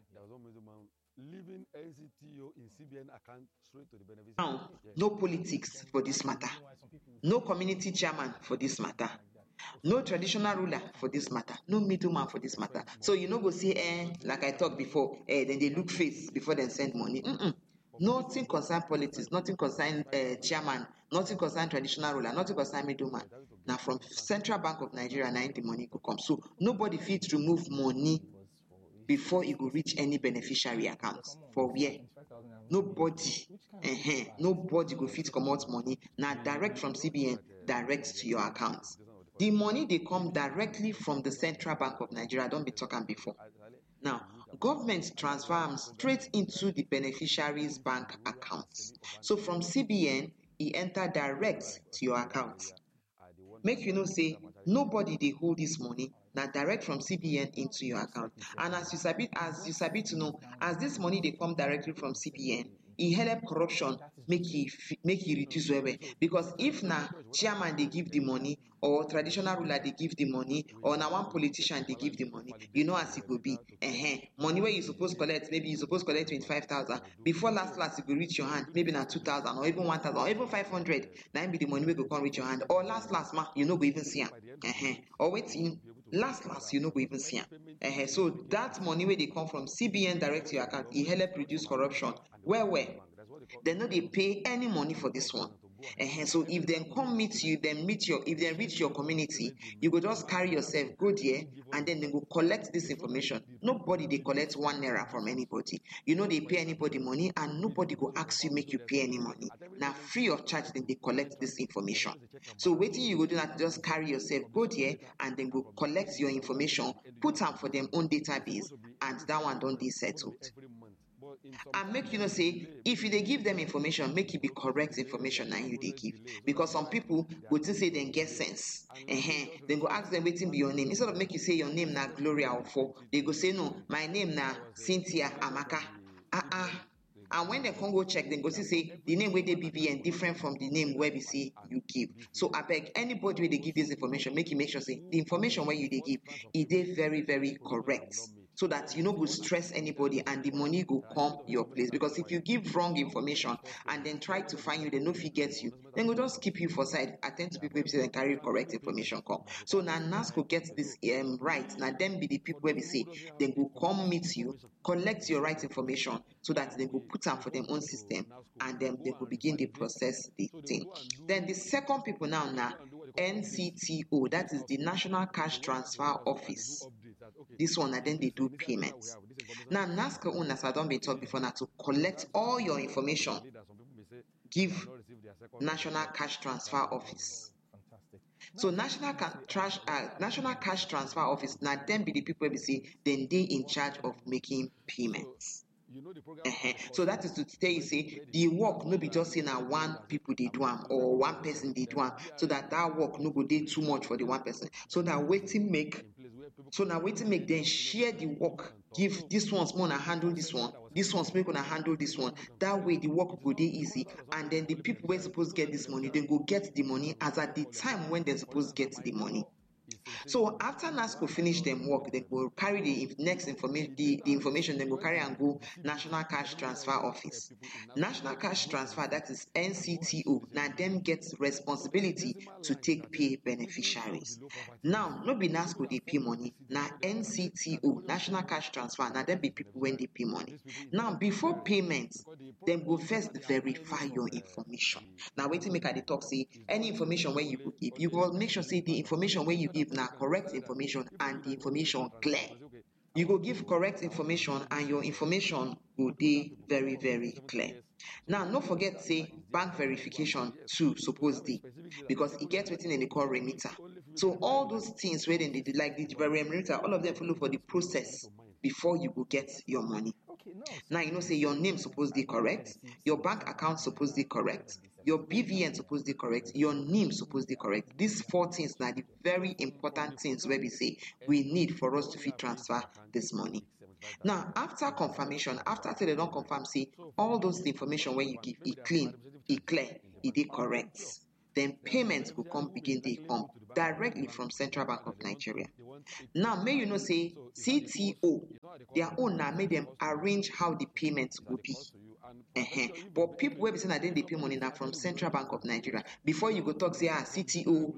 There was one middleman leaving NCTO in CBN account straight to the beneficiary. Now, no politics for this matter. No community chairman for this matter. No traditional ruler for this matter. No middleman for this matter. So you no go say, like I talked before, then they look face before they send money. Nothing concern politics, nothing concern chairman, nothing concern traditional ruler, nothing concern middleman. Now from Central Bank of Nigeria, now the money could come. So nobody fit remove money before it go reach any beneficiary account. For where? Nobody. Nobody go fit comot money. Now direct from CBN, direct to your account. The money they come directly from the Central Bank of Nigeria. Don't be talking before. Now, government transfer them straight into the beneficiary's bank account. So from CBN, e enter direct to your account. Make you know say nobody dey hold this money, na direct from CBN into your account. And as you sabi to know, as this money dey come directly from CBN, e help corruption make e reduce well well. Because if na chairman dey give the money, or traditional ruler dey give the money, or na one politician dey give the money, you know as e go be. Money wey you suppose collect, maybe you suppose collect 25,000, before last e go reach your hand, maybe na 2,000 or even 1,000 or even 500, na im be the money wey go come reach your hand, or last you no go even see am. Or wetin last you no go even see am. So that money wey dey come from CBN direct to your account, e help reduce corruption well. Dem no dey pay any money for this one. So if dem come meet you, if dem reach your community, you go just carry yourself go there, and then dem go collect this information. Nobody dey collect 1 naira from anybody. You no dey pay anybody money, and nobody go ask you make you pay any money. Na free of charge dem dey collect this information. So wetin you go do na just carry yourself go there, and dem go collect your information, put am for dem own database, and that one don dey settled. And make you know say, if you dey give them information, make it be correct information na you dey give. Because some people go think say dem get sense. Dem go ask them wetin be your name. Instead of make you say your name na Gloria Ofo, they go say no, my name na Cynthia Amaka. And when dem come go check, dem go see say the name wey dey BVN different from the name wey be say you give. So abeg, anybody wey dey give this information, make you make sure say the information wey you dey give, e dey very very correct, so that you no go stress anybody and the money go come your place. Because if you give wrong information and then try to find you, they no fit get you, then go just keep you for side, attend to people wey say dem carry correct information come. So na NASCO get this right. Na them be the people wey be say dem go come meet you, collect your right information, so that they go put am for their own system, and then they go begin the process the thing. Then the second people now na NCTO, that is the National Cash Transfer Office. This one, and then they do payments. Now, NASCO own, as I don't been talked before, now to collect all your information, give National Cash Transfer Office. So National Cash Transfer Office, now them be the people we say, then they in charge of making payments. So that is to tell you say the work no be just say now one people they do am, or one person they do am, so that work no go dey too much for the one person. So now waiting make them share the work, give this one's more handle this one's make gonna handle this one. That way the work go dey easy, and then the people wey supposed get this money, then go get the money as at the time when they're supposed to get the money. So after NASCO finish them work, they will carry the next information, the information, then go carry and go National Cash Transfer Office. National Cash Transfer, that is NCTO. Now them gets responsibility to take pay beneficiaries. Now, no be NASCO they pay money. Now NCTO, National Cash Transfer. Now them be people when they pay money. Now before payments, them go first verify your information. Now wait till make I talk say any information where you give, you go make sure say the information where you give now correct information and the information clear. You go give correct information and your information will be very very clear. Now, no forget say bank verification too supposedly, because it gets written in the call remitter. So all those things where they did like the remitter, all of them follow for the process before you will get your money. Now you know say your name supposed to be correct, your bank account supposed to be correct, your BVN supposed to be correct, your name supposed to be correct. These 4 things are the very important things where we say we need for us to fit transfer this money. Now, after confirmation, after they don't confirm, say all those information where you give, it clean, it clear, it is correct. Then payments will come begin they come. directly from Central Bank of Nigeria. Now, may you know say CTO, their own now make them arrange how the payment will be. But people wey be say na dem dey pay money na from Central Bank of Nigeria. Before you go talk say CTO,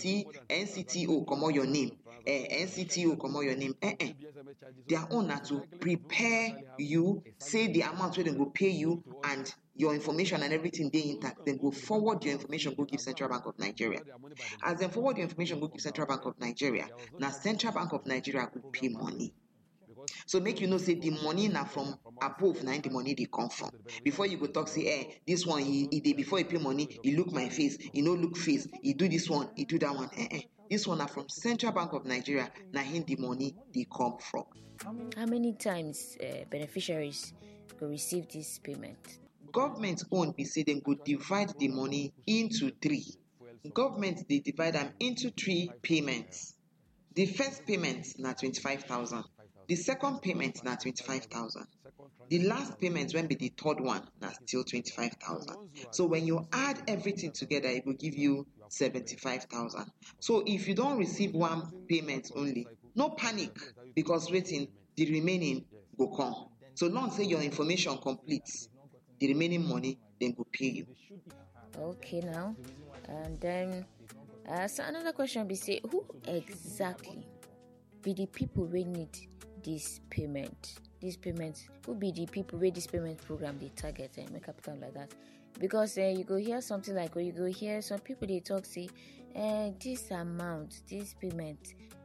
NCTO comot your name, NCTO comot your name. Their own na to prepare you, say the amount wey dem go pay you and your information and everything dey intact. Then go forward your information go give Central Bank of Nigeria. As dem forward your information go give Central Bank of Nigeria, na Central Bank of Nigeria go pay money. So make you know say the money na from above na the money dey come from. Before you go talk say this one he dey before he pay money, he look my face, he no look face, he do this one, he do that one. This one na from Central Bank of Nigeria, na him the money dey come from. How many times beneficiaries go receive this payment? Government own be say dem go divide the money into 3. Government dey divide am into 3 payments. The first payment na 25,000. The second payment na 25,000. The last payment when be the third one na still 25,000. So when you add everything together, it will give you 75,000. So if you don't receive one payment only, no panic, because waiting, the remaining go come. So long say your information completes, the remaining money then go pay you. Okay now, and then so another question be say, who exactly be the people we need this payment? This payment, who be the people where this payment program they target and make up time like that? Because you go hear something like, or you go hear some people they talk say, this amount, this payment,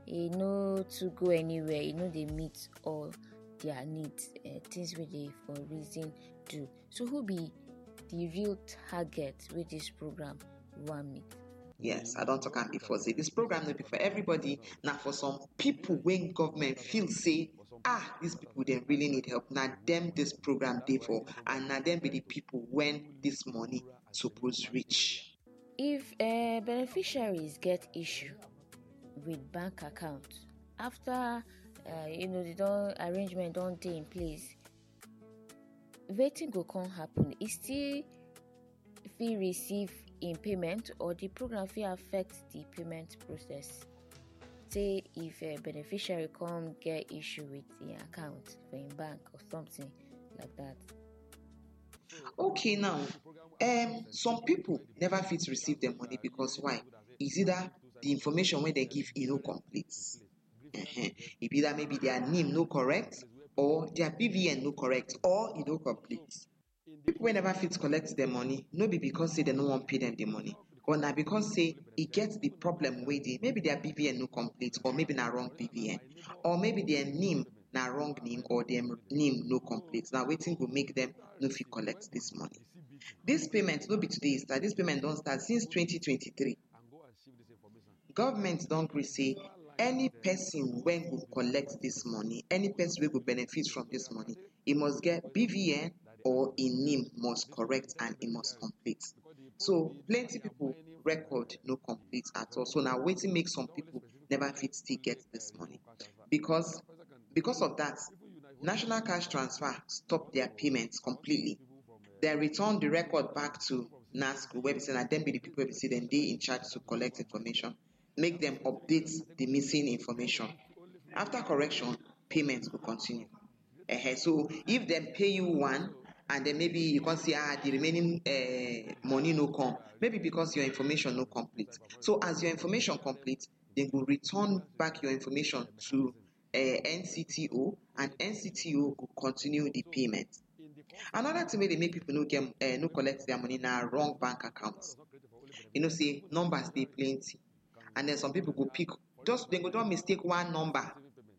no to go anywhere, they meet all their needs, things where they for reason do. So who be the real target with this program want meet? Yes, I don't talk am before. Say this program will be for everybody. Now for some people when government feel say, these people they really need help. Now them this program dey for, and now them be the people when this money suppose reach. If beneficiaries get issue with bank account after the don't arrangement don't take in place, wetin go come happen? Is still fee receive in payment, or the program fee affect the payment process? Say if a beneficiary come get issue with the account for in bank or something like that. Okay, now some people never fit receive their money because why? Is either the information when they give no complete. If either maybe their name no correct, or their BVN no correct, or no complete. People will never fit collect their money, no be because say they no want pay them the money, or now because say it gets the problem with it. Maybe their BVN no complete, or maybe na wrong BVN, or maybe their name na wrong name, or their name no complete. Now waiting will make them no fit collect this money. This payment no be today start. This payment don't start since 2023. Government don't agree say any person when will collect this money, any person will benefit from this money, he must get BVN or in name must correct and it must complete. So plenty people record no complete at all. So now waiting make some people never fit still get this money. Because of that, National Cash Transfer stop their payments completely. They return the record back to NASCO, where they say that them be the people where they say them they in charge to collect information, make them update the missing information. After correction, payments will continue. So if them pay you one, and then maybe you can say the remaining money no come, maybe because your information no complete. So as your information complete, they will return back your information to NCTO, and NCTO will continue the payment. Another thing where they make people no collect their money now wrong bank accounts. Say numbers they plenty, and then some people go pick they go don't mistake one number.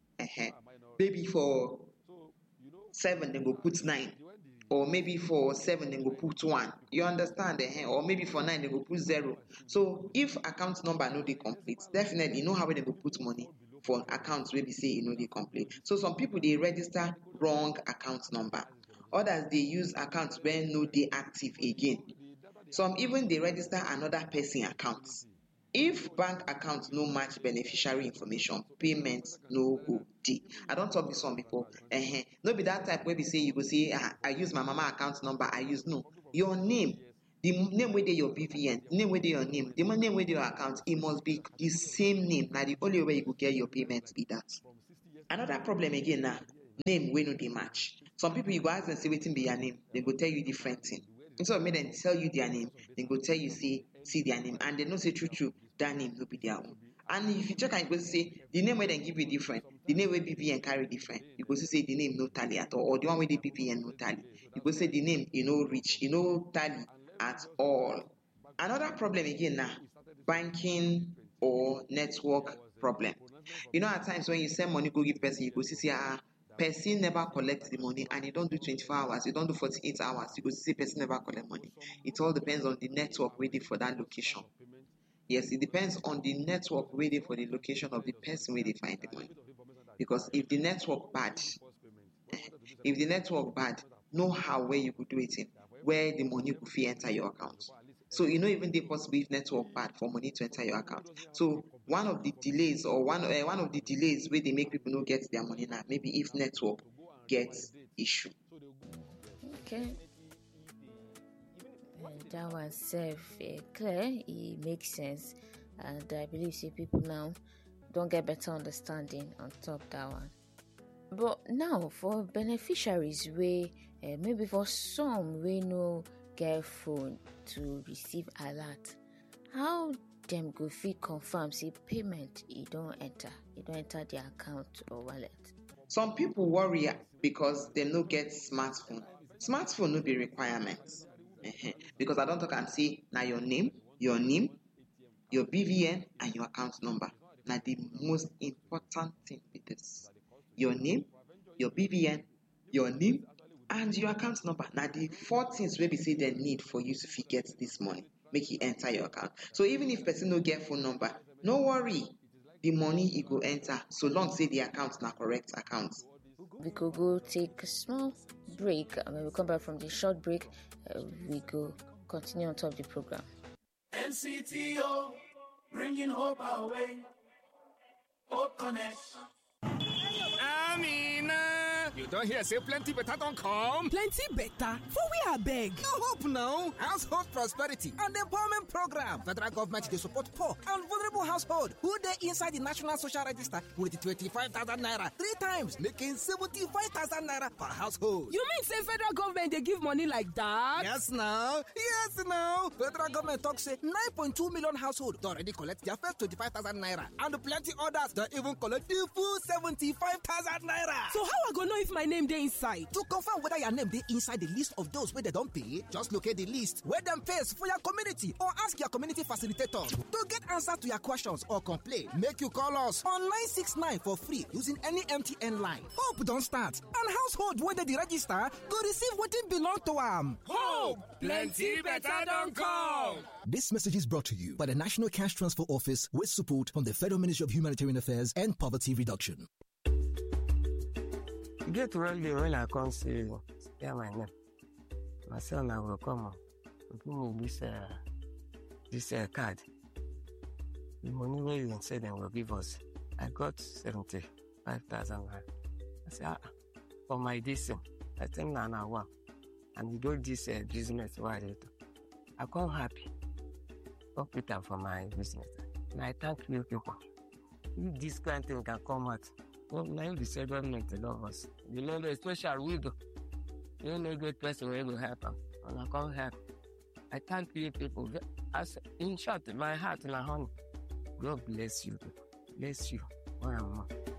Maybe for 7 they go put 9. Or maybe for 7 they go put 1. You understand? Or maybe for 9 they go put 0. So if account number no dey complete, definitely you know how they go put money for accounts where we say they complete. So some people they register wrong account number. Others they use accounts where no they active again. Some even they register another person accounts. If bank account no match beneficiary information, payments no go dey. I don't talk this one before. No be that type where we say you go say I use my mama account number. I use no. Your name the name wey dey your BVN, the name wey dey your name, the name wey dey your account, it must be the same name. Na the only way you go get your payment be that. Another problem again na name wey no dey match. Some people, you go ask them say wetin be your name, they go tell you different thing. Instead of make them tell you their name, they go tell you say see their name, and they know say true that name no be their own. And if you check and you go say the name wey dem give you different, the name wey BVN carry different, you go see say the name no tally at all, or the one wey dey BVN no tally. You go say the name e no reach, e no tally at all. Another problem again na banking or network problem. You know, at times when you send money go give person, you go see say person never collect the money, and you don't do 24 hours, you don't do 48 hours, you go see say person never collect money. It all depends on the network wey dey for that location. Yes, it depends on the network wey dey for the location of the person where they find the money. Because if the network bad, know how where you could do it in, where the money could fit enter your account. So you know, even dey possible if network bad for money to enter your account. So one of the delays where they make people not get their money now, maybe if network gets issue. Okay. That one self clear, it makes sense, and I believe people now don't get better understanding on top that one. But now for beneficiaries, maybe for some we no get phone to receive alert, how them go fit confirm say payment don't enter their account or wallet? Some people worry because they no get smartphone. Smartphone no be requirements. Because I don't talk and say now your name, your BVN, and your account number. Now the most important thing is this: your name, your BVN, your name, and your account number. Now the 4 things where we say they need for you to get this money, make it enter your account. So even if person no get phone number, no worry, the money it go enter, so long say the account na correct account. We could go take a small break, and when we come back from the short break, we go continue on top of the program. NCTO, bringing hope our way. Hope Connect. Amina, you don't hear say plenty better don't come? Plenty better? For we are beg. No hope now. Household Prosperity and Empowerment Program. Federal government, they support poor and vulnerable household who they inside the National Social Register with 25,000 naira 3 times, making 75,000 naira per household. You mean say federal government they give money like that? Yes now. Federal government talks say 9.2 million households already collect their first 25,000 naira, and plenty others that even collect the full 75,000 naira. So how I go know if my name they inside? To confirm whether your name they inside the list of those where they don't pay, just locate the list where them face for your community, or ask your community facilitator to get answers to your questions or complaint. Make you call us on 969 for free using any MTN line. Hope don't start, and household where they register go receive what it belong to them. Hope, plenty better don't come. This message is brought to you by the National Cash Transfer Office with support from the Federal Ministry of Humanitarian Affairs and Poverty Reduction. Get ready when I come see my name. My son, I will come give me this card. The money where you said they will give us. I got 75,000. I said, for my distance, I think now wow. And we do this business while I come happy. Come put them for my business. And I thank you people. If this kind of thing can come out, well, now the government love us. You know the special widow. You know good person will help them. And I can't help. I thank you people. As in short, my heart and honey. God bless you. Bless you. More and more.